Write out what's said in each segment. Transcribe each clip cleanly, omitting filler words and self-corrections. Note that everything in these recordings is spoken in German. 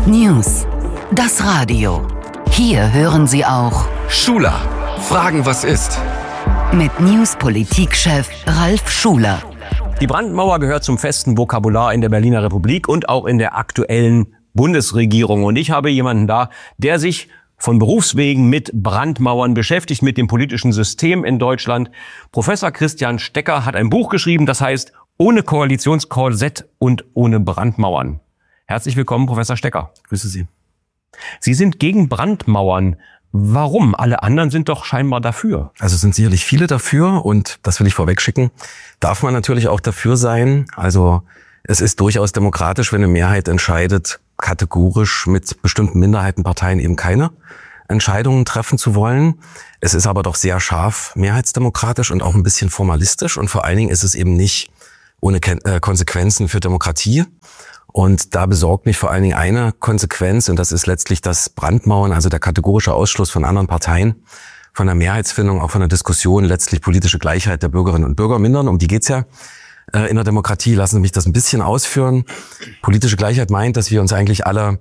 News. Das Radio. Hier hören Sie auch Schuler. Fragen, was ist? Mit News-Politikchef Ralf Schuler. Die Brandmauer gehört zum festen Vokabular in der Berliner Republik und auch in der aktuellen Bundesregierung. Und ich habe jemanden da, der sich von Berufswegen mit Brandmauern beschäftigt, mit dem politischen System in Deutschland. Professor Christian Stecker hat ein Buch geschrieben, das heißt Ohne Koalitionskorsett und ohne Brandmauern. Herzlich willkommen, Professor Stecker. Grüße Sie. Sie sind gegen Brandmauern. Warum? Alle anderen sind doch scheinbar dafür. Also sind sicherlich viele dafür und das will ich vorweg schicken. Darf man natürlich auch dafür sein. Also es ist durchaus demokratisch, wenn eine Mehrheit entscheidet, kategorisch mit bestimmten Minderheitenparteien eben keine Entscheidungen treffen zu wollen. Es ist aber doch sehr scharf mehrheitsdemokratisch und auch ein bisschen formalistisch und vor allen Dingen ist es eben nicht ohne Konsequenzen für Demokratie. Und da besorgt mich vor allen Dingen eine Konsequenz und das ist letztlich das Brandmauern, also der kategorische Ausschluss von anderen Parteien, von der Mehrheitsfindung, auch von der Diskussion, letztlich politische Gleichheit der Bürgerinnen und Bürger mindern. Um die geht's ja in der Demokratie. Lassen Sie mich das ein bisschen ausführen. Politische Gleichheit meint, dass wir uns eigentlich alle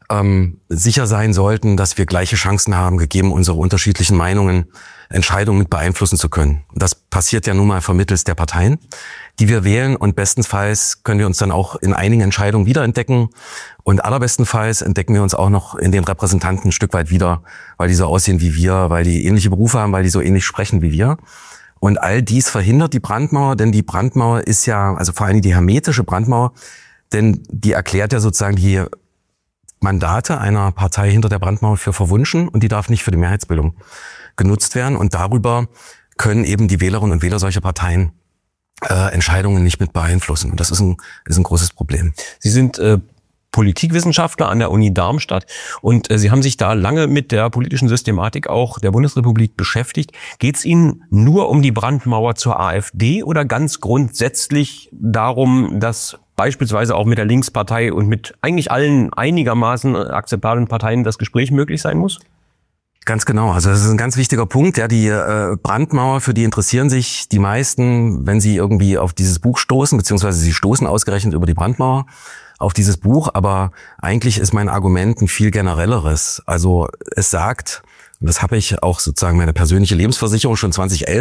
sicher sein sollten, dass wir gleiche Chancen haben, gegeben unsere unterschiedlichen Meinungen, Entscheidungen mit beeinflussen zu können. Das passiert ja nun mal vermittels der Parteien, die wir wählen und bestenfalls können wir uns dann auch in einigen Entscheidungen wiederentdecken und allerbestenfalls entdecken wir uns auch noch in den Repräsentanten ein Stück weit wieder, weil die so aussehen wie wir, weil die ähnliche Berufe haben, weil die so ähnlich sprechen wie wir. Und all dies verhindert die Brandmauer, denn die Brandmauer ist ja, also vor allem die hermetische Brandmauer, denn die erklärt ja sozusagen die Mandate einer Partei hinter der Brandmauer für verwunschen und die darf nicht für die Mehrheitsbildung genutzt werden. Und darüber können eben die Wählerinnen und Wähler solcher Parteien Entscheidungen nicht mit beeinflussen. Und das ist ein großes Problem. Sie sind Politikwissenschaftler an der Uni Darmstadt und Sie haben sich da lange mit der politischen Systematik auch der Bundesrepublik beschäftigt. Geht es Ihnen nur um die Brandmauer zur AfD oder ganz grundsätzlich darum, dass beispielsweise auch mit der Linkspartei und mit eigentlich allen einigermaßen akzeptablen Parteien das Gespräch möglich sein muss? Ganz genau. Also das ist ein ganz wichtiger Punkt. Ja, die Brandmauer, für die interessieren sich die meisten, wenn sie irgendwie auf dieses Buch stoßen, beziehungsweise sie stoßen ausgerechnet über die Brandmauer auf dieses Buch. Aber eigentlich ist mein Argument ein viel generelleres. Also es sagt, und das habe ich auch sozusagen meine persönliche Lebensversicherung schon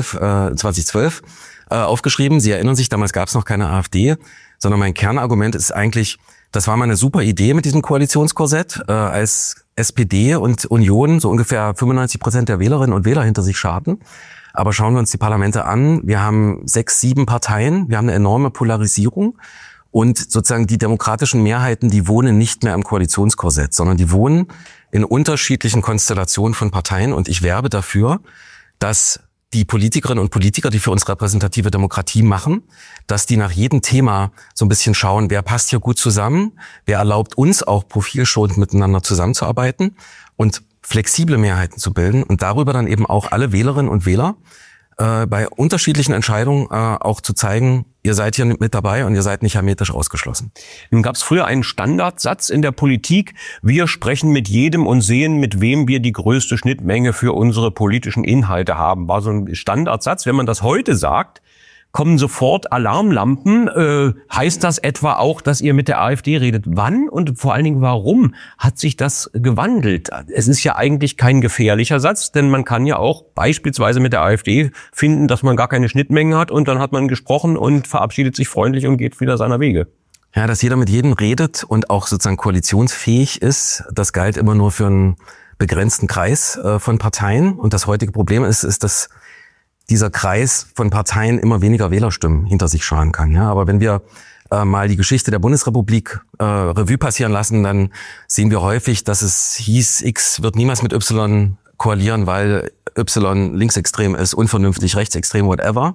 2012 aufgeschrieben. Sie erinnern sich, damals gab es noch keine AfD, sondern mein Kernargument ist eigentlich, das war mal eine super Idee mit diesem Koalitionskorsett, als SPD und Union so ungefähr 95% der Wählerinnen und Wähler hinter sich scharten. Aber schauen wir uns die Parlamente an. Wir haben 6, 7 Parteien. Wir haben eine enorme Polarisierung. Und sozusagen die demokratischen Mehrheiten, die wohnen nicht mehr im Koalitionskorsett, sondern die wohnen in unterschiedlichen Konstellationen von Parteien. Und ich werbe dafür, dass die Politikerinnen und Politiker, die für uns repräsentative Demokratie machen, dass die nach jedem Thema so ein bisschen schauen, wer passt hier gut zusammen, wer erlaubt uns auch profilschonend miteinander zusammenzuarbeiten und flexible Mehrheiten zu bilden und darüber dann eben auch alle Wählerinnen und Wähler bei unterschiedlichen Entscheidungen auch zu zeigen, ihr seid hier mit dabei und ihr seid nicht hermetisch ausgeschlossen. Nun gab es früher einen Standardsatz in der Politik, wir sprechen mit jedem und sehen, mit wem wir die größte Schnittmenge für unsere politischen Inhalte haben. War so ein Standardsatz. Wenn man das heute sagt, kommen sofort Alarmlampen. Heißt das etwa auch, dass ihr mit der AfD redet? Wann und vor allen Dingen warum hat sich das gewandelt? Es ist ja eigentlich kein gefährlicher Satz, denn man kann ja auch beispielsweise mit der AfD finden, dass man gar keine Schnittmengen hat und dann hat man gesprochen und verabschiedet sich freundlich und geht wieder seiner Wege. Ja, dass jeder mit jedem redet und auch sozusagen koalitionsfähig ist, das galt immer nur für einen begrenzten Kreis von Parteien. Und das heutige Problem ist, dass dieser Kreis von Parteien immer weniger Wählerstimmen hinter sich scharen kann. Ja, aber wenn wir mal die Geschichte der Bundesrepublik Revue passieren lassen, dann sehen wir häufig, dass es hieß, X wird niemals mit Y koalieren, weil Y linksextrem ist, unvernünftig, rechtsextrem, whatever.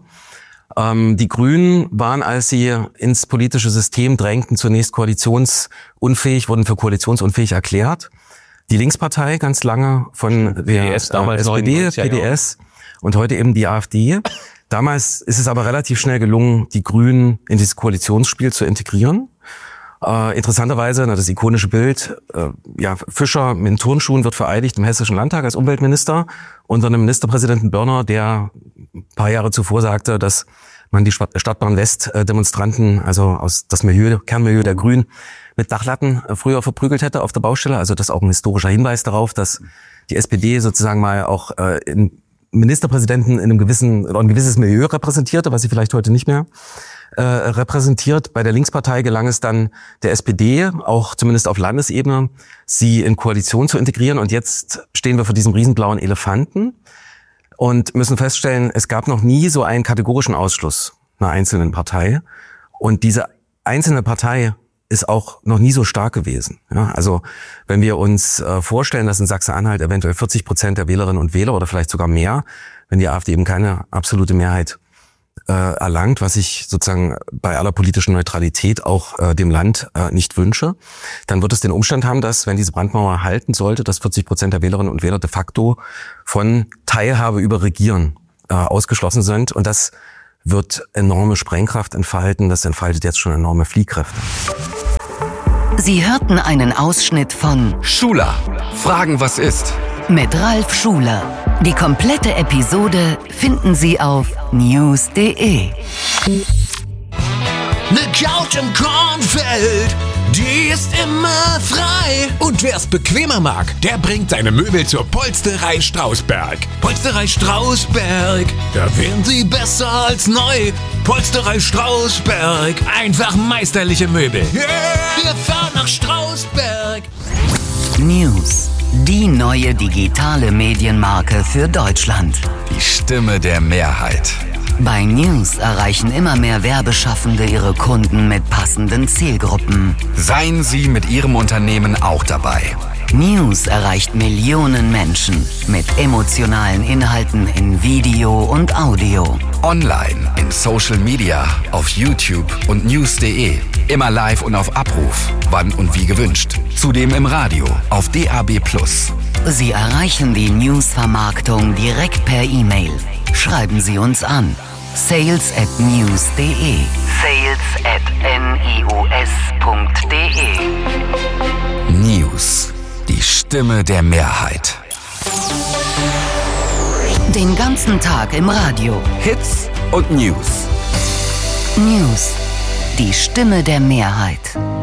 Die Grünen waren, als sie ins politische System drängten, zunächst koalitionsunfähig, wurden für koalitionsunfähig erklärt. Die Linkspartei ganz lange von der PDS, damals SPD, PDS, und heute eben die AfD. Damals ist es aber relativ schnell gelungen, die Grünen in dieses Koalitionsspiel zu integrieren. Interessanterweise, das ikonische Bild, Fischer mit Turnschuhen wird vereidigt im Hessischen Landtag als Umweltminister unter einem Ministerpräsidenten Börner, der ein paar Jahre zuvor sagte, dass man die Stadtbahn West Demonstranten, also aus das Kernmilieu der Grünen, mit Dachlatten früher verprügelt hätte auf der Baustelle. Also das ist auch ein historischer Hinweis darauf, dass die SPD sozusagen mal auch Ministerpräsidenten in ein gewisses Milieu repräsentierte, was sie vielleicht heute nicht mehr repräsentiert. Bei der Linkspartei gelang es dann der SPD, auch zumindest auf Landesebene, sie in Koalition zu integrieren. Und jetzt stehen wir vor diesem riesenblauen Elefanten und müssen feststellen, es gab noch nie so einen kategorischen Ausschluss einer einzelnen Partei. Und diese einzelne Partei ist auch noch nie so stark gewesen. Ja, also wenn wir uns vorstellen, dass in Sachsen-Anhalt eventuell 40% der Wählerinnen und Wähler oder vielleicht sogar mehr, wenn die AfD eben keine absolute Mehrheit erlangt, was ich sozusagen bei aller politischen Neutralität auch dem Land nicht wünsche, dann wird es den Umstand haben, dass, wenn diese Brandmauer halten sollte, dass 40% der Wählerinnen und Wähler de facto von Teilhabe über Regieren ausgeschlossen sind. Und das wird enorme Sprengkraft entfalten. Das entfaltet jetzt schon enorme Fliehkräfte. Sie hörten einen Ausschnitt von Schuler. Fragen, was ist? mit Ralf Schuler. Die komplette Episode finden Sie auf news.de. Ne Couch im Kornfeld, die ist immer frei. Und wer's bequemer mag, der bringt seine Möbel zur Polsterei Strausberg. Polsterei Strausberg, da wären sie besser als neu. Polsterei Strausberg, einfach meisterliche Möbel. Yeah, wir fahren nach Strausberg. News, die neue digitale Medienmarke für Deutschland. Die Stimme der Mehrheit. Bei News erreichen immer mehr Werbeschaffende ihre Kunden mit passenden Zielgruppen. Seien Sie mit Ihrem Unternehmen auch dabei. News erreicht Millionen Menschen mit emotionalen Inhalten in Video und Audio. Online, in Social Media, auf YouTube und news.de. Immer live und auf Abruf, wann und wie gewünscht. Zudem im Radio, auf DAB+. Sie erreichen die News-Vermarktung direkt per E-Mail. Schreiben Sie uns an. sales@news.de. sales@news.de. News, die Stimme der Mehrheit. Den ganzen Tag im Radio. Hits und News. News, die Stimme der Mehrheit.